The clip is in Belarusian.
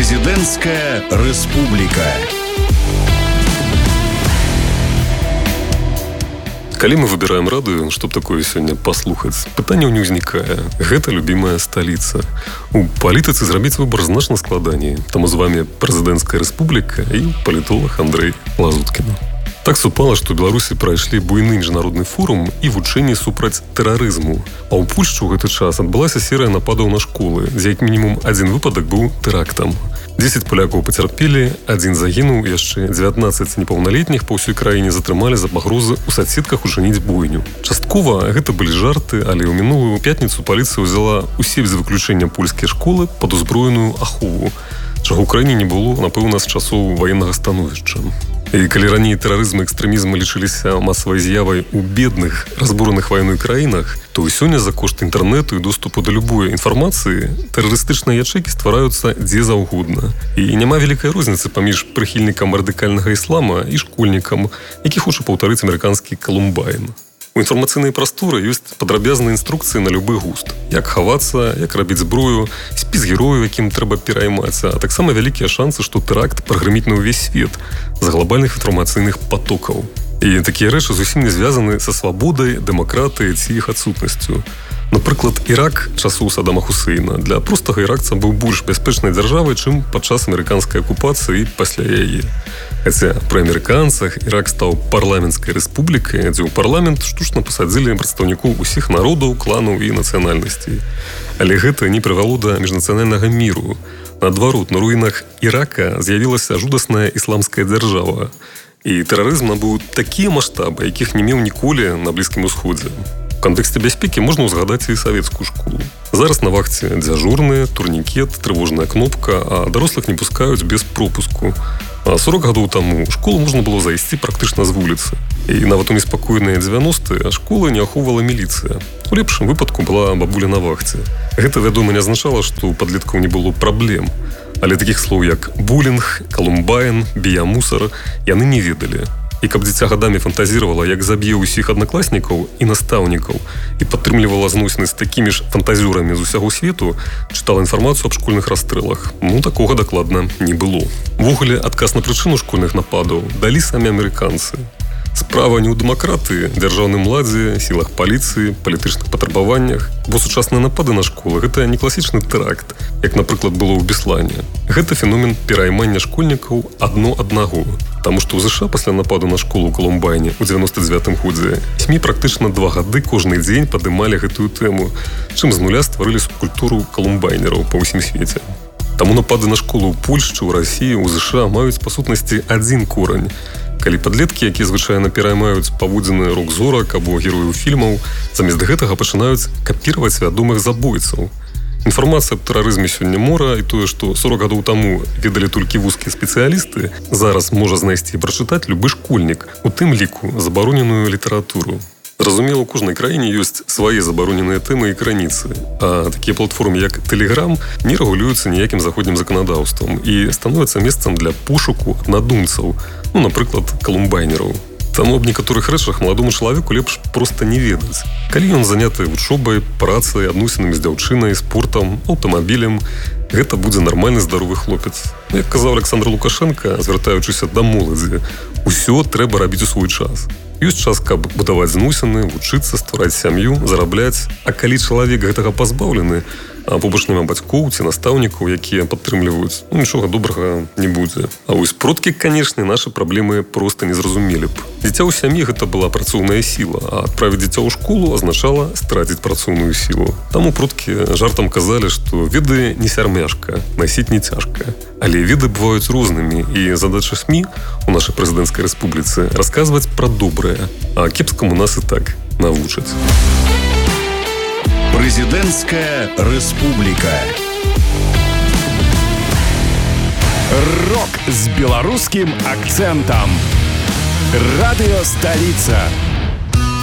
Прэзідэнцкая рэспубліка. Калі мы выбіраем радыё, што б такое сёння паслухаць, пытанняў не ўзнікае. Гэта любімая сталіца. У палітыцы зрабіць выбар значна складаней. Таму з вамі Прэзідэнцкая рэспубліка і палітолог Андрэй Лазуткін. Так супала, што ў Беларусі прайшлі буйны міжнародны форум і вучэнні супраць тэрарызму. А ў Польшчы ў гэты час адбылася серыя нападаў на школы, дзе як мінімум адзін выпадак быў тэрактам. 10 палякаў пацярпелі, адзін загінуў, яшчэ 19 непаўналетніх па ўсёй краіне затрымалі за пагрозы ў соцсетках учыніць бойню. Часткова гэта былі жарты, але ў мінулую пятніцу паліцыя ўзяла ўсе без выключэння польскія школы пад узброеную ахову, чаго ў краіне не было, напэўна, з часоў ваеннага становішча. І калі раней тэрарызм і экстрэмізм лічыліся масавай з'явай у бедных, разбураных вайной краінах, то сёння за кошт інтэрнэту і доступу да любой інфармацыі тэрарыстычныя ячэйкі ствараюцца дзе заўгодна. І няма вялікай розніцы паміж прыхільнікам радыкальнага іслама і школьнікам, які хоча паўтарыць амерыканскі Колумбайн. У інфармацыйнай прасторы ёсць падрабязныя інструкцыі на любы густ. Як хавацца, як рабіць зброю, спіс герояў, якім трэба пераймацца, а таксама вялікія шансы, што тэракт прагрыміць на ўвесь свет з глобальных інфармацыйных потокаў. І такія рэчы зусім не звязаны са свабодай, дэмакратыяй ці іх адсутнасцю. Напрыклад, Ірак часоў Саддама Хусейна для простага іракца быў больш бяспечнай дзяржавай, чым падчас амерыканскай акупацыі і пасля яе. Хаця пры амерыканцах Ірак стаў парламенцкай рэспублікай, дзе ў парламент штучна пасадзілі прадстаўнікоў усіх народаў, кланаў і нацыянальнасцей. Але гэта не прывяло да міжнацыянальнага міру. Наадварот, на руінах Ірака з'явілася жудасная ісламская дзяржава. І тэрарызм набыў такія маштабы, якіх не меў ніколі на Блізкім Усходзе. У кантэксце бяспекі можна ўзгадаць і савецкую школу. Зараз на вахце дзяжурны, турнікет, трывожная кнопка, а дарослых не пускаюць без пропуску. А 40 гадоў таму ў школу можна было зайсці практычна з вуліцы. І нават у неспакойныя 90-е школы не ахоўвала міліцыя. У лепшым выпадку была бабуля на вахце. Гэта, вядома, не азначала, што у падлеткаў не было праблем. Але такіх слоў, як булінг, Колумбайн, біямусар, яны не ведалі. І каб дзіця гадамі фантазіравала, як заб'е ўсіх аднакласнікаў і настаўнікаў і падтрымлівала зносіны з такімі ж фантазёрамі з усяго свету, чытала інфармацыю аб школьных расстрэлах. Такога дакладна не было. Увогуле, адказ на прычыну школьных нападаў далі самі амерыканцы. Справа не ў дэмакратыі, дзяржаўным ладзе, сілах паліцыі, палітычных патрабаваннях, бо сучасныя напады на школы – гэта не класічны тэракт, як, напрыклад, было ў Беслане. Гэта феномен пераймання школьнікаў адно аднаго. Таму што ў ЗША пасля нападу на школу ў Колумбайне ў 99-м годзе СМІ практычна 2 гады кожны дзень падымалі гэтую тэму, чым з нуля стварылі субкультуру колумбайнераў па ўсім свеце. Таму напады на школу ў Польшчы, ў Расіі, ў ЗША маюць, па сутнасці, адзін корань. Калі падлеткі, якія звычайна пераймаюць паводзіны рок-зорак або герояў фільмаў, замест гэтага пачынаюць капіраваць вядомых забойцаў. Інфармацыя аб тэрарызме сёння мора, і тое, што 40 гадоў таму ведалі толькі вузкія спецыялісты, зараз можа знайсці і прачытаць любы школьнік, у тым ліку забароненую літаратуру. Зразумела, у кожнай краіне ёсць свае забароненыя тэмы і краніцы, а такія платформы, як Telegram, не рэгулююцца ніякім заходнім заканадаўствам і становяцца месцам для пошуку аднадумцаў, напрыклад, колумбайнераў. Таму аб некаторых рэчах маладому чалавеку лепш проста не ведаць. Калі ён заняты вучобай, працай, адносінамі з дзяўчынай, спортам, аўтамабілем, гэта будзе нармальны здаровы хлопец. Як казаў Александр Лукашенко, звяртаючыся да моладзі, усё трэба рабіць у свой час. Ёсць час, каб будаваць зносіны, вучыцца, ствараць сям'ю, зарабляць. А калі чалавек гэтага пазбаўлены, а побач няма бацькоў ці настаўнікаў, якія падтрымліваюць, нічога добрага не будзе. А вось продкі, канешне, нашы праблемы проста не зразумелі б. Дзіця ў сям'і гэта была працоўная сіла, а адправіць дзіця ў школу азначала страціць працоўную сілу. Таму продкі жартам казалі, што веды не сярмяшка, насіць не цяжка. Але веды бываюць рознымі, і задача СМІ у нашай прэзідэнцкай рэспубліцы расказваць пра добрае, а кепскаму нас і так навучаць. Прэзідэнцкая рэспубліка. Рок з беларускім акцэнтам. Радыё Сталіца.